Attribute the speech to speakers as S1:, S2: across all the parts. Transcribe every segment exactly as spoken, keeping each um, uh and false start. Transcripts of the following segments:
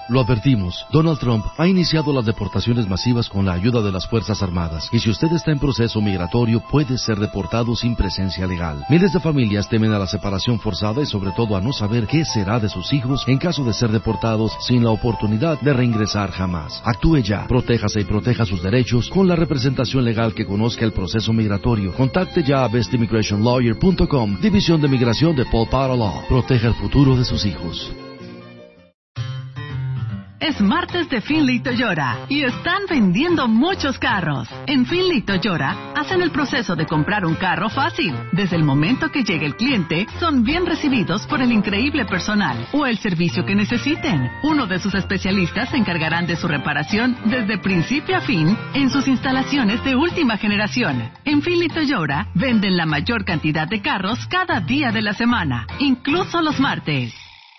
S1: Lo advertimos, Donald Trump ha iniciado las deportaciones masivas con la ayuda de las Fuerzas Armadas, y si usted está en proceso migratorio puede ser deportado sin presencia legal. Miles de familias temen a la separación forzada y sobre todo a no saber qué será de sus hijos en caso de ser deportados sin la oportunidad de reingresar jamás. Actúe ya, protéjase y proteja sus derechos con la representación legal que conozca el proceso migratorio. Contacte ya a best immigration lawyer punto com, División de Migración de Paul Power Law. Proteja el futuro de sus hijos.
S2: Es martes de Finley Toyota y están vendiendo muchos carros. En Finley Toyota hacen el proceso de comprar un carro fácil. Desde el momento que llegue el cliente, son bien recibidos por el increíble personal o el servicio que necesiten. Uno de sus especialistas se encargarán de su reparación desde principio a fin en sus instalaciones de última generación. En Finley Toyota venden la mayor cantidad de carros cada día de la semana, incluso los martes.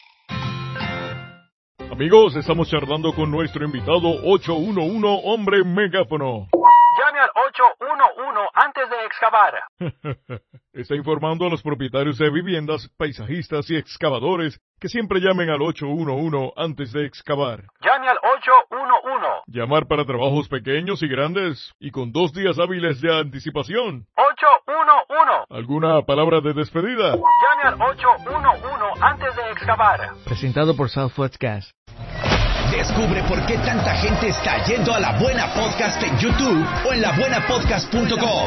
S3: Amigos, estamos charlando con nuestro invitado ocho uno uno, hombre megáfono.
S4: Llame al ocho uno uno antes de excavar.
S3: Está informando a los propietarios de viviendas, paisajistas y excavadores que siempre llamen al ocho uno uno antes de excavar.
S4: Llame al ocho uno uno.
S3: Llamar para trabajos pequeños y grandes y con dos días hábiles de anticipación.
S4: ocho uno uno.
S3: ¿Alguna palabra de despedida?
S4: Llame al ocho uno uno antes de excavar.
S5: Presentado por Southwest Gas.
S6: Descubre por qué tanta gente está yendo a La Buena Podcast en YouTube o en la buena podcast punto com.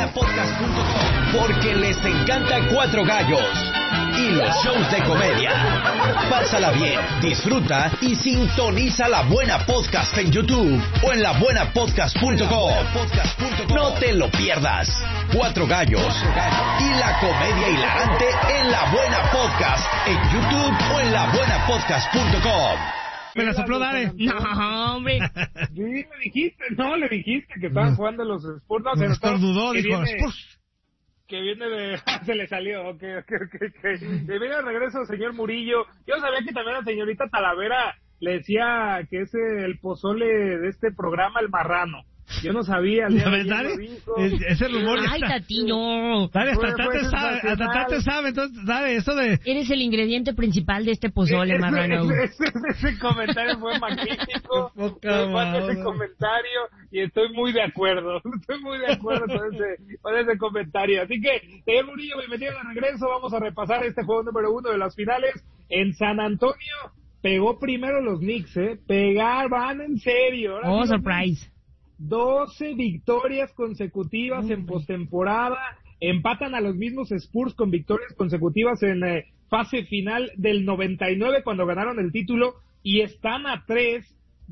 S6: Porque les encanta Cuatro Gallos y los shows de comedia. Pásala bien, disfruta y sintoniza La Buena Podcast en YouTube o en la buena podcast punto com. No te lo pierdas. Cuatro Gallos y la comedia hilarante en La Buena Podcast en YouTube o en la buena podcast punto com.
S7: Me la sopló Dare.
S8: No, hombre.
S7: Sí, le dijiste, no, le dijiste que estaban jugando los Spurs. No, se
S5: estornudó, dijo,
S7: viene,
S5: Spurs.
S7: Que viene de... se le salió, ok, ok, ok. okay. Que viene de regreso señor Murillo. Yo sabía que también la señorita Talavera le decía que es el pozole de este programa, el marrano. Yo no sabía.
S5: ¿Sabes, Dare? Ese rumor
S8: Ay,
S5: está...
S8: Tatiño.
S5: Dare, hasta Tate sabe, hasta Tate sabe, entonces, Dare, eso de...
S8: Eres el ingrediente principal de este pozole,
S7: ese,
S8: marrano.
S7: Ese, ese, ese comentario fue magnífico. Fue ese comentario y estoy muy de acuerdo. Estoy muy de acuerdo con ese, con ese comentario. Así que, señor Murillo, bienvenido de regreso. Vamos a repasar este juego número uno de las finales. En San Antonio pegó primero los Knicks, ¿eh? Pegar, van en serio. Ahora
S8: Oh,
S7: sí,
S8: surprise.
S7: doce victorias consecutivas en postemporada, empatan a los mismos Spurs con victorias consecutivas en eh, fase final del noventa y nueve cuando ganaron el título y están a tres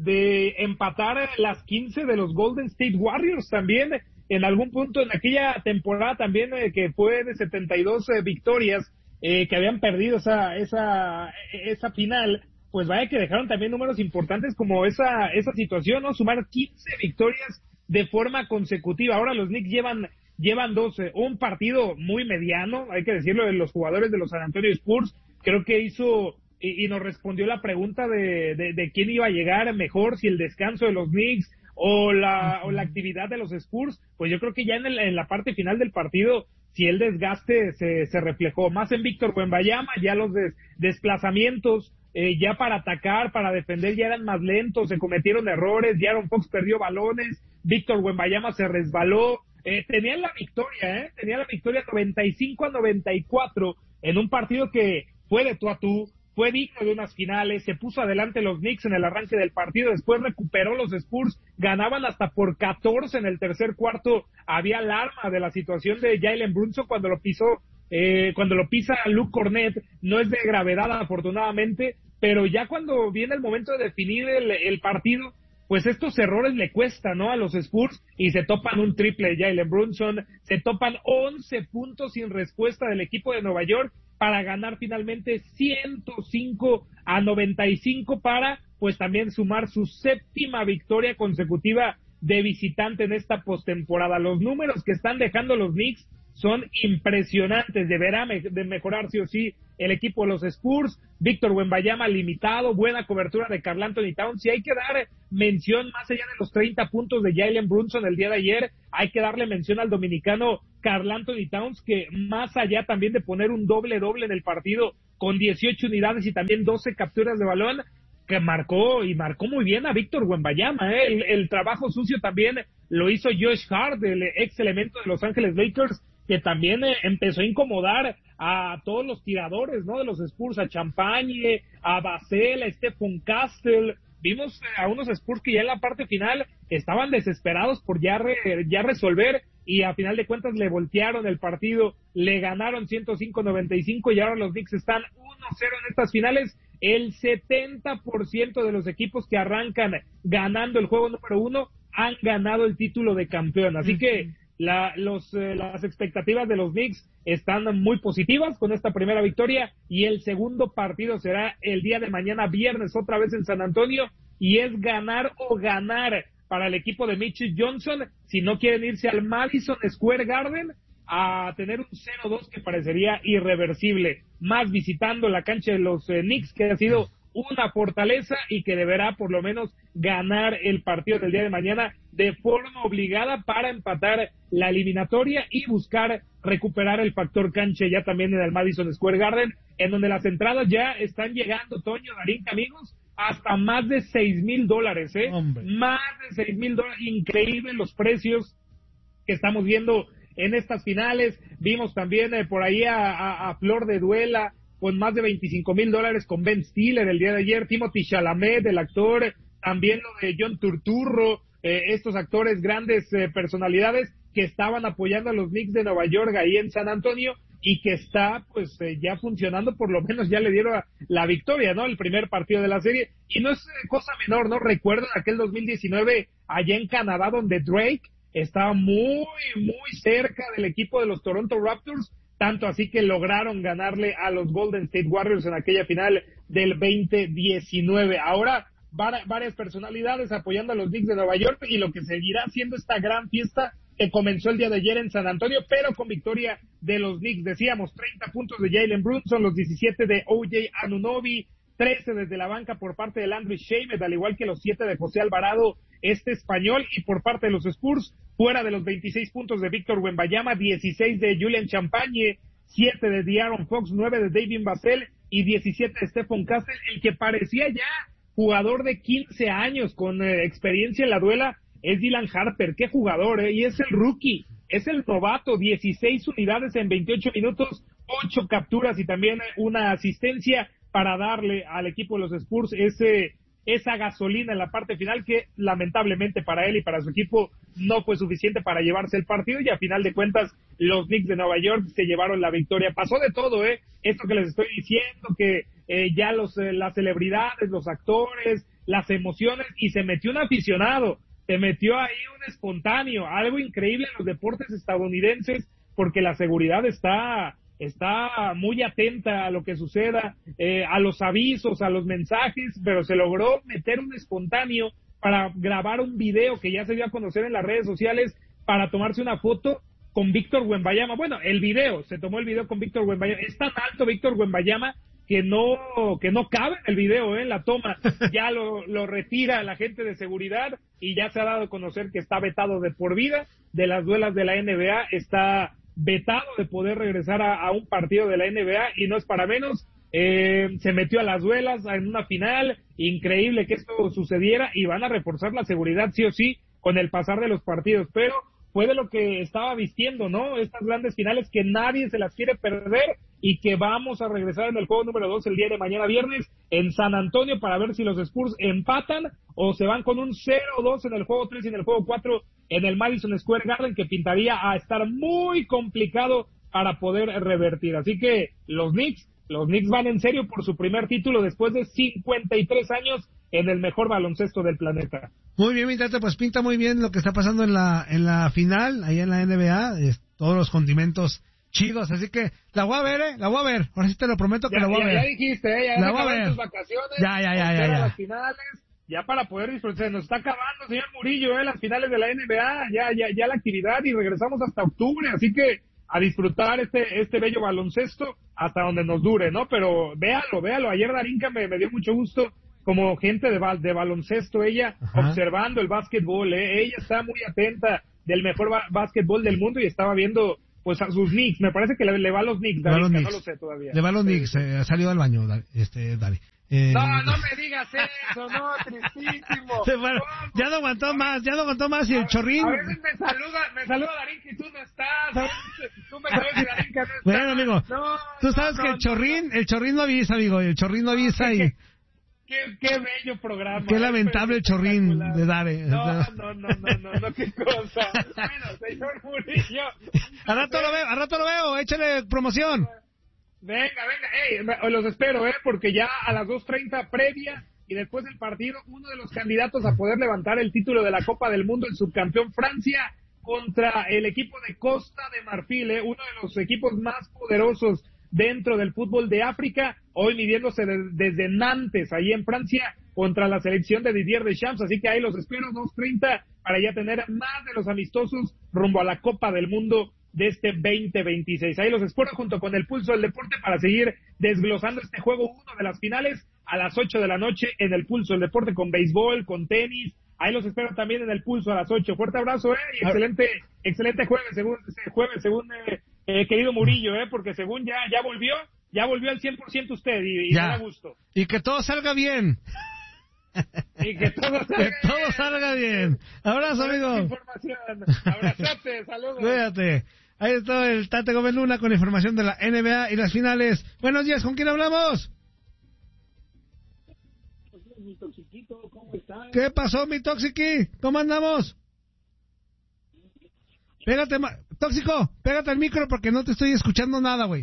S7: de empatar las quince de los Golden State Warriors también en algún punto en aquella temporada también eh, que fue de setenta y dos eh, victorias eh, que habían perdido esa esa esa final. Pues vaya que dejaron también números importantes como esa esa situación, ¿no? Sumar quince victorias de forma consecutiva. Ahora los Knicks llevan llevan doce. Un partido muy mediano, hay que decirlo, de los jugadores de los San Antonio Spurs. Creo que hizo y, y nos respondió la pregunta de, de, de quién iba a llegar mejor, si el descanso de los Knicks o la, o la actividad de los Spurs. Pues yo creo que ya en, el, en la parte final del partido, si el desgaste se, se reflejó más en Víctor Wembanyama, ya los des, desplazamientos Eh, ya para atacar, para defender ya eran más lentos, se cometieron errores, De'Aaron Fox perdió balones, Víctor Wembanyama se resbaló, eh, tenían la victoria, eh, tenían la victoria noventa y cinco a noventa y cuatro en un partido que fue de tú a tú, fue digno de unas finales, se puso adelante los Knicks en el arranque del partido, después recuperó los Spurs, ganaban hasta por catorce en el tercer cuarto, había alarma de la situación de Jalen Brunson cuando lo pisó Eh, cuando lo pisa Luke Cornett, no es de gravedad afortunadamente, pero ya cuando viene el momento de definir el, el partido, pues estos errores le cuestan, ¿no? A los Spurs y se topan un triple de Jalen Brunson, se topan once puntos sin respuesta del equipo de Nueva York para ganar finalmente ciento cinco a noventa y cinco para pues también sumar su séptima victoria consecutiva de visitante en esta postemporada. Los números que están dejando los Knicks son impresionantes, deberá me- de mejorar sí o sí el equipo de los Spurs. Víctor Wembanyama limitado, buena cobertura de Karl Anthony Towns, y hay que dar mención más allá de los treinta puntos de Jalen Brunson el día de ayer, hay que darle mención al dominicano Karl Anthony Towns, que más allá también de poner un doble doble en el partido con dieciocho unidades y también doce capturas de balón, que marcó y marcó muy bien a Víctor Wembanyama, ¿eh? el, el trabajo sucio también lo hizo Josh Hart, el ex elemento de Los Ángeles Lakers, que también eh, empezó a incomodar a todos los tiradores, ¿no? De los Spurs, a Champagne, a Basel, a Stephen Castle. Vimos a unos Spurs que ya en la parte final estaban desesperados por ya, re, ya resolver, y a final de cuentas le voltearon el partido, le ganaron ciento cinco a noventa y cinco, y ahora los Knicks están uno cero en estas finales. El setenta por ciento de los equipos que arrancan ganando el juego número uno han ganado el título de campeón, así que la, los, eh, las expectativas de los Knicks están muy positivas con esta primera victoria, y el segundo partido será el día de mañana viernes otra vez en San Antonio, y es ganar o ganar para el equipo de Mitch Johnson si no quieren irse al Madison Square Garden a tener un cero dos que parecería irreversible, más visitando la cancha de los eh, Knicks, que ha sido una fortaleza y que deberá por lo menos ganar el partido del día de mañana de forma obligada para empatar la eliminatoria y buscar recuperar el factor cancha ya también en el Madison Square Garden, en donde las entradas ya están llegando, Toño, Darín, amigos, hasta más de seis mil dólares, ¿eh? Hombre. Más de seis mil dólares, increíble los precios que estamos viendo en estas finales. Vimos también eh, por ahí a, a, a Flor de Duela con más de veinticinco mil dólares con Ben Stiller el día de ayer, Timothée Chalamet, el actor, también lo de John Turturro, eh, estos actores, grandes eh, personalidades que estaban apoyando a los Knicks de Nueva York ahí en San Antonio, y que está pues eh, ya funcionando, por lo menos ya le dieron la victoria, ¿no? El primer partido de la serie, y no es eh, cosa menor, ¿no? Recuerdan aquel dos mil diecinueve allá en Canadá, donde Drake estaba muy, muy cerca del equipo de los Toronto Raptors, tanto así que lograron ganarle a los Golden State Warriors en aquella final del veinte diecinueve. Ahora, var- varias personalidades apoyando a los Knicks de Nueva York, y lo que seguirá siendo esta gran fiesta que comenzó el día de ayer en San Antonio, pero con victoria de los Knicks. Decíamos, treinta puntos de Jalen Brunson, los diecisiete de O J Anunoby, trece desde la banca por parte de Landry Shamet, al igual que los siete de José Alvarado, este español, y por parte de los Spurs, fuera de los veintiséis puntos de Víctor Wembanyama, dieciséis de Julian Champagne, siete de De'Aaron Fox, nueve de David Basel y diecisiete de Stephen Castle, el que parecía ya jugador de quince años con eh, experiencia en la duela, es Dylan Harper. Qué jugador, ¿eh? Y es el rookie, es el novato, dieciséis unidades en veintiocho minutos, ocho capturas y también una asistencia para darle al equipo de los Spurs ese esa gasolina en la parte final que lamentablemente para él y para su equipo no fue suficiente para llevarse el partido, y a final de cuentas los Knicks de Nueva York se llevaron la victoria. Pasó de todo, eh, esto que les estoy diciendo, que eh, ya los eh, las celebridades, los actores, las emociones, y se metió un aficionado, se metió ahí un espontáneo, algo increíble en los deportes estadounidenses, porque la seguridad está está muy atenta a lo que suceda, eh, a los avisos, a los mensajes, pero se logró meter un espontáneo para grabar un video que ya se dio a conocer en las redes sociales para tomarse una foto con Víctor Wembanyama. Bueno, el video, se tomó el video con Víctor Wembanyama. Es tan alto Víctor Wembanyama que no que no cabe en el video, ¿eh? En la toma. Ya lo, lo retira la gente de seguridad, y ya se ha dado a conocer que está vetado de por vida de las duelas de la N B A, está vetado de poder regresar a, a un partido de la N B A, y no es para menos. Eh, se metió a las duelas en una final, increíble que esto sucediera, y van a reforzar la seguridad sí o sí con el pasar de los partidos, pero fue de lo que estaba vistiendo, ¿no? Estas grandes finales que nadie se las quiere perder, y que vamos a regresar en el juego número dos el día de mañana viernes en San Antonio para ver si los Spurs empatan o se van con un cero dos en el juego tres y en el juego cuatro en el Madison Square Garden, que pintaría a estar muy complicado para poder revertir. Así que los Knicks, los Knicks van en serio por su primer título después de cincuenta y tres años en el mejor baloncesto del planeta.
S5: Muy bien, mi tata, pues pinta muy bien lo que está pasando en la en la final, ahí en la N B A, es, todos los condimentos chidos, así que la voy a ver, eh, la voy a ver, ahora sí te lo prometo que
S7: ya,
S5: la voy
S7: ya,
S5: a ver.
S7: Ya dijiste, eh, ya
S5: la voy a ver.
S7: Tus vacaciones,
S5: ya, ya, ya, ya, ya.
S7: Las finales, ya para poder disfrutar. Se nos está acabando, señor Murillo, eh, las finales de la N B A, ya, ya, ya la actividad, y regresamos hasta octubre, así que a disfrutar este este bello baloncesto hasta donde nos dure, ¿no? Pero véalo, véalo. Ayer Darinka me, me dio mucho gusto como gente de, bal, de baloncesto, ella Ajá. observando el básquetbol, ¿eh? Ella está muy atenta del mejor ba- básquetbol del mundo, y estaba viendo pues a sus Knicks. Me parece que le, le va a los Knicks, Darinka, no lo sé todavía.
S5: Le va a los
S7: sí,
S5: Knicks,
S7: sí.
S5: Eh, ha salido al baño, este, Dari. Eh,
S7: No, no me digas eso, no, tristísimo.
S5: se fueron. Ya no aguantó más, ya no aguantó más y el Chorrín.
S7: A veces me saluda, me saluda Darín y tú no estás. A veces tú me saludas y Darín que no está.
S5: Bueno, amigo,
S7: no,
S5: tú sabes
S7: no,
S5: que
S7: no,
S5: el Chorrín,
S7: no.
S5: el Chorrín no avisa, amigo, el Chorrín no avisa y...
S7: Qué, qué, qué bello programa.
S5: Qué lamentable el Chorrín de Dare.
S7: No, no, no, no, no, no, qué cosa. Bueno, señor Murillo.
S5: A rato lo veo, a rato lo veo, échale promoción.
S7: Venga, venga, hey, los espero, eh, porque ya a las dos treinta previa y después del partido, uno de los candidatos a poder levantar el título de la Copa del Mundo, el subcampeón Francia, contra el equipo de Costa de Marfil, eh, uno de los equipos más poderosos dentro del fútbol de África, hoy midiéndose de, desde Nantes, ahí en Francia, contra la selección de Didier Deschamps, así que ahí los espero, dos treinta, para ya tener más de los amistosos rumbo a la Copa del Mundo de este veinte veintiséis. Ahí los espero junto con el Pulso del Deporte para seguir desglosando este juego uno de las finales a las ocho de la noche en el Pulso del Deporte con béisbol, con tenis. Ahí los espero también en el Pulso a las ocho. Fuerte abrazo, eh, y excelente, excelente jueves según, jueves según eh, eh, querido Murillo, eh, porque según ya, ya volvió, ya volvió al cien por ciento usted y, y me da gusto.
S5: Y que todo salga bien.
S7: Y que todo salga,
S5: que todo bien. salga bien. Abrazo, amigo.
S7: Información. Abrazate, saludos.
S5: Cuídate. Ahí está el Tate Gómez Luna con información de la N B A y las finales. Buenos días, ¿con quién hablamos?
S7: Mi toxiquito, ¿cómo estás?
S5: ¿Qué pasó, mi toxiqui? ¿Cómo andamos? Pégate, ma... tóxico, pégate al micro porque no te estoy escuchando nada, güey.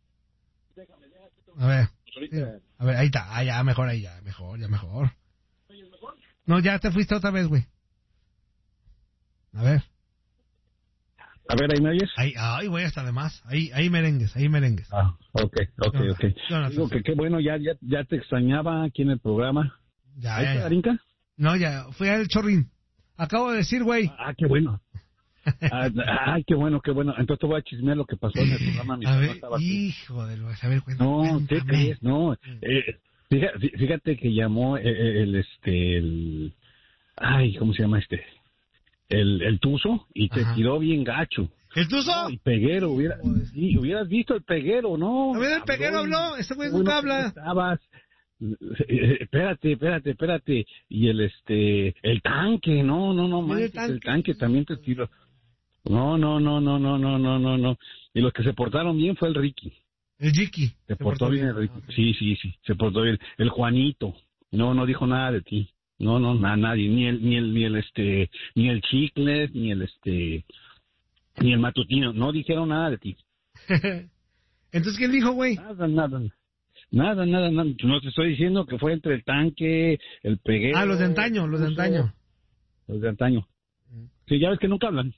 S5: A ver. A ver, ahí está. Ah, ya, mejor, ahí ya, mejor, ya mejor. No, ya te fuiste otra vez, güey. A ver.
S9: A ver, ¿ahí me oyes?
S5: Ahí, ay, güey, hasta además. Ahí, ahí merengues, ahí merengues.
S9: Ah, ok, ok,
S5: no,
S9: ok.
S5: No, no,
S9: Digo
S5: no,
S9: que qué bueno, ya, ya, ya te extrañaba aquí en el programa.
S5: Ya,
S9: ¿Ahí
S5: ya,
S9: está
S5: ya.
S9: Darinka?
S5: No, ya, fui al Chorrín. Acabo de decir, güey.
S9: Ah, qué bueno. Ah, ay, qué bueno, qué bueno. Entonces te voy a chismear lo que pasó en el programa.
S5: A ver, hijo de lo... A ver, cuéntame.
S9: No, ¿qué crees? No, eh, fíjate, fíjate que llamó el, el, este, el... Ay, ¿cómo se llama este? El, el Tuzo y te Ajá. tiró bien gacho.
S5: ¿El Tuzo?
S9: No, el Peguero, hubiera, sí, hubieras visto el Peguero, ¿no?
S5: A ver, el Peguero habló, ese güey nunca habla.
S9: Estabas... Espérate, espérate, espérate. Y el este, el tanque, no, no, no, manches, el, tanque. el tanque también te tiró. No, no, no, no, no, no, no, no, no. Y los que se portaron bien fue el Ricky.
S5: El Ricky.
S9: Se, se portó, portó bien el Ricky. Okay. Sí, sí, sí, se portó bien. El Juanito. No, no dijo nada de ti. No, no, nada, nadie. Ni el, ni el, ni el este, ni el Chicles, ni el este, ni el Matutino. No dijeron nada de ti.
S5: Entonces, ¿quién dijo, güey?
S9: Nada, nada. Nada, nada, nada. No te estoy diciendo que fue entre el tanque, el Peguero.
S5: Ah, los de antaño, los de antaño.
S9: Los de antaño. Sí, ya ves que nunca hablan.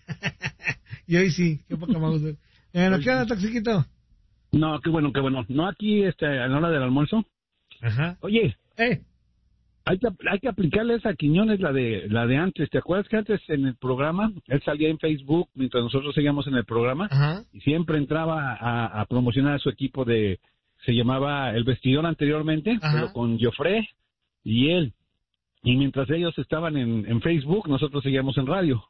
S5: Y hoy sí, qué poca más. Bueno, ¿qué onda, toxiquito?
S9: No, qué bueno, qué bueno. No, aquí, este, a la hora del almuerzo.
S5: Ajá.
S9: Oye.
S5: Eh.
S9: Hay que, hay que aplicarle esa a Quiñones, la de, la de antes. ¿Te acuerdas que antes en el programa, él salía en Facebook mientras nosotros seguíamos en el programa?
S5: Ajá.
S9: Y siempre entraba a, a promocionar a su equipo de... Se llamaba El Vestidor anteriormente, Ajá. pero con Joffre y él. Y mientras ellos estaban en, en Facebook, nosotros seguíamos en radio,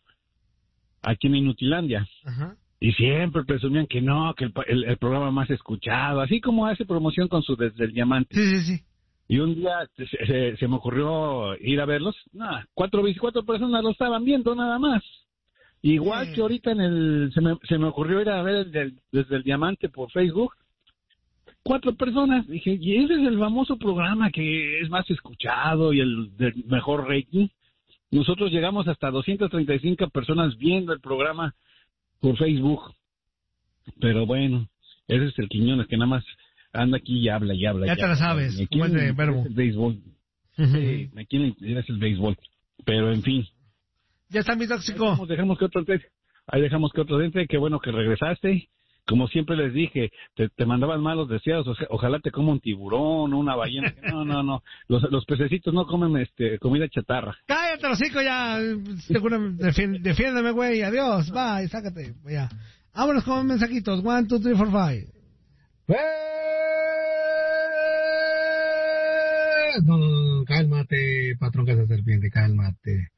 S9: aquí en Inutilandia.
S5: Ajá.
S9: Y siempre presumían que no, que el, el, el programa más escuchado, así como hace promoción con su Desde el Diamante.
S5: Sí, sí, sí.
S9: Y un día se, se, se me ocurrió ir a verlos. Nah, cuatro, cuatro personas lo estaban viendo nada más. Igual sí. que ahorita en el se me, se me ocurrió ir a ver el, el, Desde el Diamante por Facebook. Cuatro personas. Dije, y ese es el famoso programa que es más escuchado y el del mejor rating. Nosotros llegamos hasta doscientas treinta y cinco personas viendo el programa por Facebook. Pero bueno, ese es el Quiñones que nada más anda aquí y habla y habla.
S5: Ya
S9: y
S5: te
S9: habla.
S5: la sabes,
S9: Aquí
S5: como es de verbo.
S9: Es el béisbol.
S5: Uh-huh.
S9: Sí, aquí es el béisbol. Pero en fin.
S5: Ya está mi tóxico.
S9: Dejamos, dejamos que otro ahí dejamos que otro entre. Qué bueno que regresaste. Como siempre les dije, te, te mandaban malos deseos, o sea, ojalá te coma un tiburón o una ballena. No, no, no, los, los pececitos no comen este comida chatarra.
S5: Cállate, hocico, ya, Defién, defiéndeme, güey, adiós, bye, sácate, ya. Vámonos con mensajitos, one, two, three, four, five.
S10: No, no, no, cálmate, patrón casa serpiente, cálmate.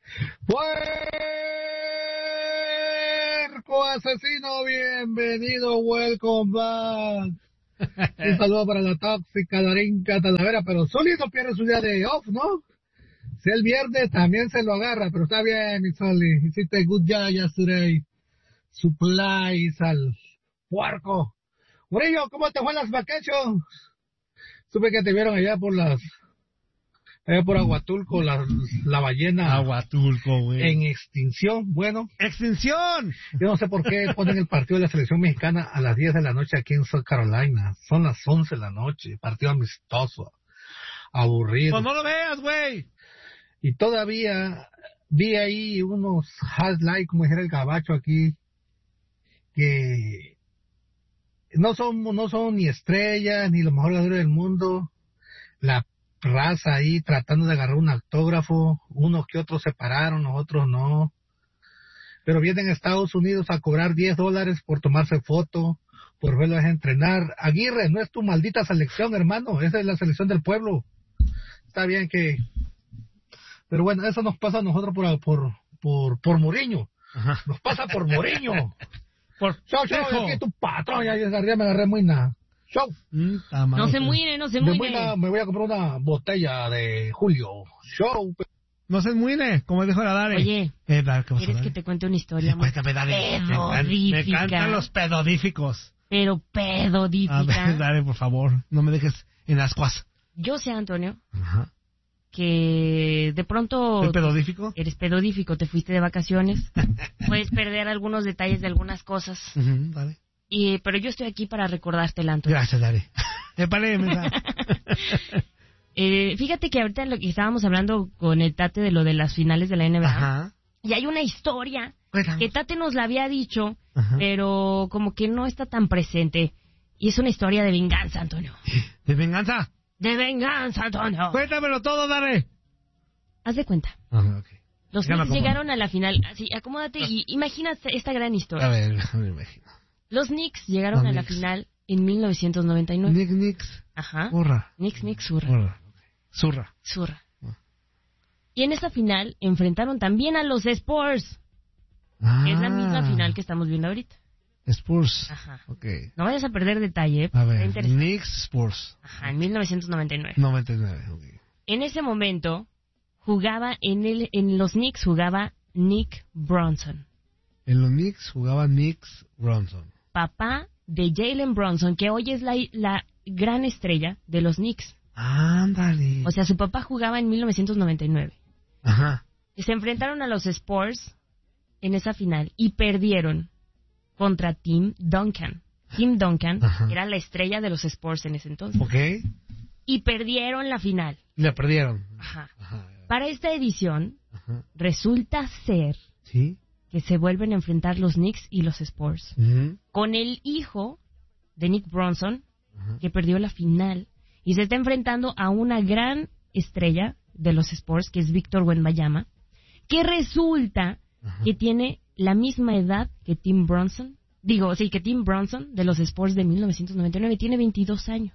S10: Asesino, bienvenido, welcome back. Un saludo para la tóxica Darinka Talavera, pero Soli no pierde su día de off, ¿no? Si el viernes también se lo agarra, pero está bien, mi Soli. Hiciste good job yesterday. Supplies al puerco. Murillo, ¿cómo te fue en las vacaciones? Supe que te vieron allá por las... allá por Aguatulco, la, la ballena.
S5: Aguatulco, güey.
S10: En extinción, bueno.
S5: ¡Extinción!
S10: Yo no sé por qué ponen el partido de la selección mexicana a las diez de la noche aquí en South Carolina. Son las once de la noche, partido amistoso. Aburrido.
S5: Pues no lo veas, güey.
S10: Y todavía vi ahí unos highlights, como dijera el gabacho aquí, que no son, no son ni estrellas, ni los mejores jugadores del mundo. La raza ahí tratando de agarrar un autógrafo, unos que otros se pararon, los otros no. Pero vienen a Estados Unidos a cobrar diez dólares por tomarse foto, por verlos entrenar. Aguirre, no es tu maldita selección, hermano, esa es la selección del pueblo. Está bien que... Pero bueno, eso nos pasa a nosotros por por por, por Mourinho. Ajá. Nos pasa por Mourinho.
S5: Por
S10: chau, chau, aquí tu patrón, ya, ya me agarré muy nada. Chau.
S8: Mm, no se muine, no se muine.
S10: Muy me voy a comprar una botella de Julio. Show.
S5: No se muine, como dijo la Dare.
S8: Oye,
S5: eh, Dare, ¿qué
S8: ¿quieres que te cuente una historia?
S5: Cuéntame, Dare.
S8: Pedodífica.
S5: Me encantan los pedodíficos.
S8: Pero pedodífica.
S5: A ver, Dare, por favor, no me dejes en ascuas.
S8: Yo sé, Antonio,
S5: Ajá.
S8: que de pronto...
S5: ¿El pedodífico?
S8: Eres pedodífico, te fuiste de vacaciones. Puedes perder algunos detalles de algunas cosas.
S5: Uh-huh, vale.
S8: Y, pero yo estoy aquí para recordarte el Antonio.
S5: Gracias, Dare.
S8: eh, fíjate que ahorita lo que estábamos hablando con el Tate de lo de las finales de la N B A.
S5: Ajá.
S8: Y hay una historia
S5: Cuéntame.
S8: que Tate nos la había dicho,
S5: Ajá.
S8: pero como que no está tan presente. Y es una historia de venganza, Antonio.
S5: ¿De venganza?
S8: De venganza, Antonio.
S5: Cuéntamelo todo, Dare.
S8: Haz de cuenta.
S5: Ajá, okay.
S8: Los Knicks llegaron a la final. Así, acomódate y imagínate esta gran historia.
S5: A ver, me imagino.
S8: Los Knicks llegaron
S5: Los
S8: a la
S5: Knicks.
S8: final en mil novecientos noventa y nueve.
S5: Knicks, Knicks.
S8: Ajá.
S5: Urra.
S8: Knicks, Knicks, Zurra.
S5: Urra. Zurra.
S8: Zurra. Y en esa final enfrentaron también a los Spurs.
S5: Ah.
S8: Que es la misma final que estamos viendo ahorita.
S5: Spurs.
S8: Ajá.
S5: Okay.
S8: No vayas a perder detalle.
S5: A ver, Knicks, Spurs.
S8: Ajá, en mil novecientos noventa y nueve.
S5: noventa y nueve, ok.
S8: En ese momento jugaba en el en los Knicks jugaba Nick Bronson.
S5: En los Knicks jugaba Nick Bronson.
S8: Papá de Jalen Bronson, que hoy es la, la gran estrella de los Knicks.
S5: Ándale.
S8: O sea, su papá jugaba en mil novecientos noventa y nueve.
S5: Ajá.
S8: Y se enfrentaron a los Spurs en esa final y perdieron contra Tim Duncan. Tim Duncan Ajá. era la estrella de los Spurs en ese entonces.
S5: Ok.
S8: Y perdieron la final.
S5: La perdieron.
S8: Ajá. Ajá. Para esta edición,
S5: Ajá.
S8: resulta ser
S5: ¿Sí?
S8: que se vuelven a enfrentar los Knicks y los Spurs.
S5: Uh-huh.
S8: Con el hijo de Nick Bronson,
S5: Ajá.
S8: que perdió la final. Y se está enfrentando a una gran estrella de los Spurs, que es Víctor Wembanyama, que resulta Ajá. que tiene la misma edad que Tim Bronson. Digo, sí, que Tim Bronson de los Spurs de mil novecientos noventa y nueve tiene veintidós años.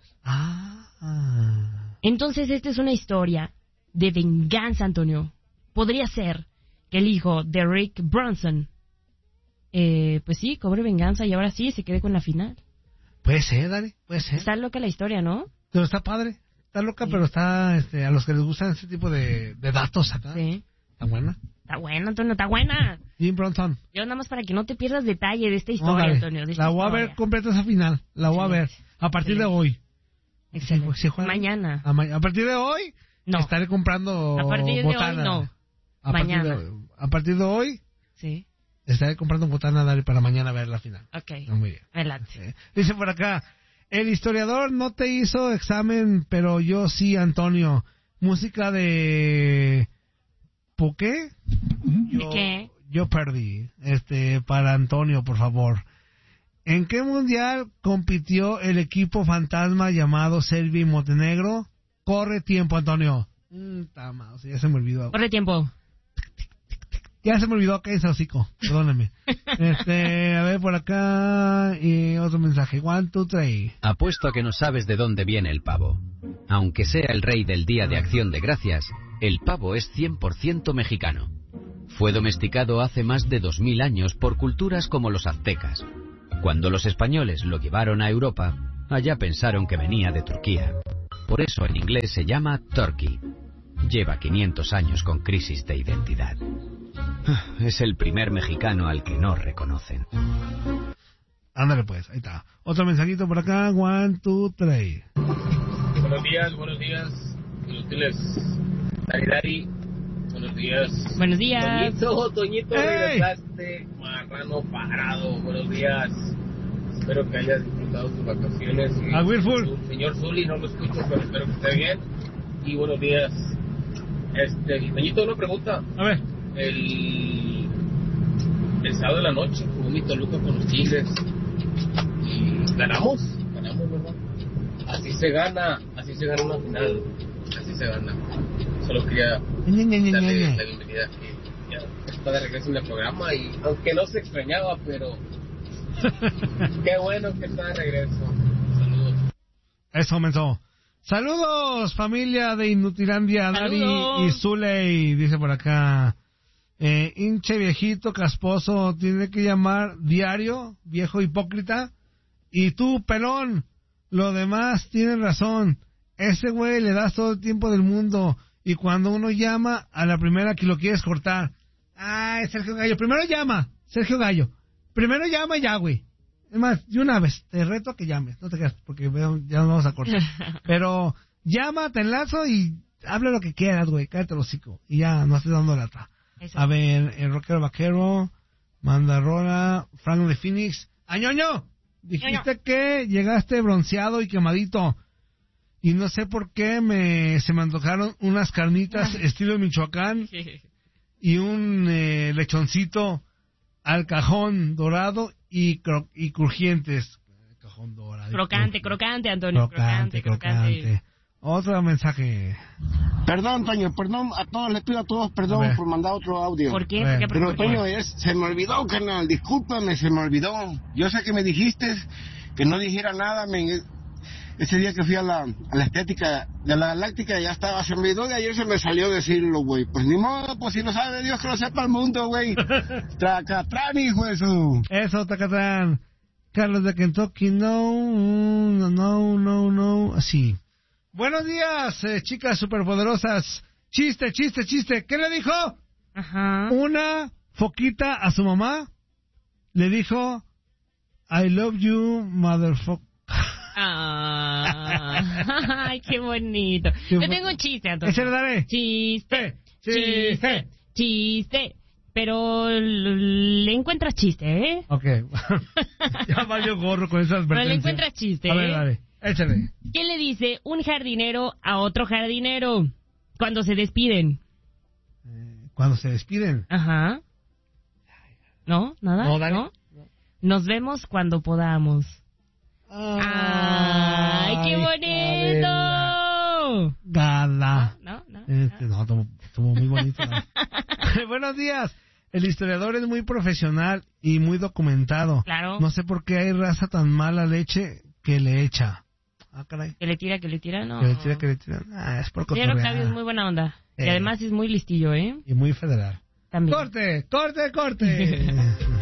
S5: Ah.
S8: Entonces, esta es una historia de venganza, Antonio. Podría ser que el hijo de Rick Bronson, eh, pues sí, cobre venganza y ahora sí se quede con la final.
S5: Puede ser, dale, puede ser.
S8: Está loca la historia, ¿no?
S5: Pero está padre. Está loca,
S8: sí.
S5: pero está, este, a los que les gustan ese tipo de, de datos acá.
S8: Sí.
S5: Está buena.
S8: Está buena, Antonio, está buena.
S5: Jim Bronson.
S8: Yo nada más para que no te pierdas detalle de esta historia,
S5: no,
S8: Antonio. De esta
S5: la voy
S8: historia.
S5: a ver completa esa final. La voy
S8: Excelente.
S5: a ver. A partir
S8: Excelente.
S5: de hoy.
S8: Excelente.
S5: Si juega,
S8: Mañana.
S5: A, ma- a partir de hoy,
S8: no.
S5: estaré comprando
S8: A partir
S5: botana.
S8: de hoy, no.
S5: A
S8: Mañana.
S5: Partir de, a partir de hoy,
S8: Sí.
S5: estaré comprando botana Dale, para mañana ver la final.
S8: Ok.
S5: No, muy bien.
S8: Adelante.
S5: Eh, Dice por acá, el historiador no te hizo examen, pero yo sí, Antonio. Música de... ¿Por qué? Yo,
S8: ¿De qué?
S5: Yo perdí. Este, para Antonio, por favor. ¿En qué mundial compitió el equipo fantasma llamado Serbia y Montenegro? Corre tiempo, Antonio. Mm, tama, o sea, ya se me olvidó.
S8: Corre tiempo.
S5: Ya se me olvidó que es hocico. Perdóname. Este, a ver por acá. Y otro mensaje. One, two, three.
S11: Apuesto a que no sabes de dónde viene el pavo. Aunque sea el rey del Día de Acción de Gracias, el pavo es cien por ciento mexicano. Fue domesticado hace más de dos mil años por culturas como los aztecas. Cuando los españoles lo llevaron a Europa, Allá pensaron que venía de Turquía. Por eso en inglés se llama Turkey. Lleva quinientos años con crisis de identidad. Es el primer mexicano al que no reconocen.
S5: Ándale pues, ahí está. Otro mensajito por acá. One, two, three.
S12: Buenos días, buenos días. Inútiles. Dari, Dari. Buenos días.
S8: Buenos días.
S12: Toñito, Toñito,
S5: ¡Hey!
S12: regresaste. Marrano parado. Buenos días. Espero que hayas disfrutado tus vacaciones. Y
S5: A Wilful.
S12: señor Zuli, no lo escucho, pero espero que esté bien. Y buenos días. Este, Toñito, una pregunta.
S5: A ver.
S12: El, el sábado de la noche jugó mi Toluca con los Tigres. Y ganamos. Ganamos, ¿verdad? Así se gana. Así se gana una final. Así se gana. Solo quería
S5: Ñe, Ñe, Ñe,
S12: darle
S5: Ñe.
S12: la bienvenida que ya está de regreso en el programa. Y aunque no se extrañaba, pero qué bueno que está de regreso. Saludos.
S5: Eso, menso. Saludos, familia de Inutilandia, Dari
S8: Saludos.
S5: y Zuley, dice por acá. Eh, hinche viejito casposo, tiene que llamar diario, viejo hipócrita. Y tú, pelón, lo demás tienen razón. Ese güey le das todo el tiempo del mundo. Y cuando uno llama, a la primera que lo quieres cortar. Ay, Sergio Gallo, primero llama, Sergio Gallo. Primero llama ya, güey. Es más, de una vez, te reto a que llames. No te quedas, porque veo, ya nos vamos a cortar. Pero llama, te enlazo y habla lo que quieras, güey. Cállate el hocico. Y ya, no estés dando lata.
S8: Eso.
S5: A ver, el rockero vaquero, manda rola, Frank de Phoenix. ¡Añoño! Dijiste que llegaste bronceado y quemadito. Y no sé por qué me se me antojaron unas carnitas estilo Michoacán y un eh, lechoncito al cajón dorado y, cro- y crujientes. Cajón dorado. y
S8: Crocante,
S5: crujientes.
S8: crocante, Antonio.
S5: Crocante,
S8: Crocante,
S5: crocante. Otro mensaje.
S13: Perdón, Toño, perdón, a todos les pido a todos
S5: A
S13: perdón
S5: ver.
S13: por mandar otro audio.
S8: ¿Por qué?
S5: A ver.
S8: ¿Por qué?
S13: Pero
S8: ¿Por qué?
S13: Toño, es, se me olvidó, carnal, discúlpame, se me olvidó. Yo sé que me dijiste que no dijera nada, men. Ese día que fui a la, a la estética de la galáctica ya estaba, se me olvidó y ayer se me salió decirlo, güey. Pues ni modo, pues si lo sabe Dios que lo sepa el mundo, güey. Tracatrán, hijo de su...
S5: Eso, Tacatrán. Carlos de Kentucky, no, no, no, no, no, así. Buenos días, eh, chicas superpoderosas. Chiste, chiste, chiste. ¿Qué le dijo?
S8: Ajá.
S5: Una foquita a su mamá. Le dijo, I love you, motherfucker.
S8: Ah, ay, qué bonito.
S5: Qué
S8: Yo
S5: bu-
S8: tengo un chiste, Antonio.
S5: Ese le daré.
S8: Chiste,
S5: Chiste.
S8: chiste, chiste. Pero l- le encuentras chiste, ¿eh?
S5: Ok. Ya valió gorro con esas
S8: Pero le
S5: advertencias.
S8: encuentras chiste,
S5: A ver,
S8: ¿eh?
S5: dale. Échale.
S8: ¿Qué le dice un jardinero a otro jardinero cuando se despiden?
S5: Cuando se despiden.
S8: Ajá. ¿No? ¿Nada?
S5: No, dale.
S8: ¿No? Nos vemos cuando podamos. ¡Ay, qué bonito!
S5: Gala.
S8: ¿No? ¿No?
S5: Este, no, estuvo, estuvo muy bonito. ¿no? Buenos días. El historiador es muy profesional y muy documentado.
S8: Claro.
S5: No sé por qué hay raza tan mala leche que le echa. Ah, caray.
S8: Que le tira, que le tira, no.
S5: Que le tira, que le tira. Ah, es por
S8: Señor
S5: cotorrear.
S8: Octavio es muy buena onda. Y
S5: Eh.
S8: además es muy listillo, ¿eh?
S5: Y muy federal.
S8: También.
S5: ¡Corte! ¡Corte! ¡Corte!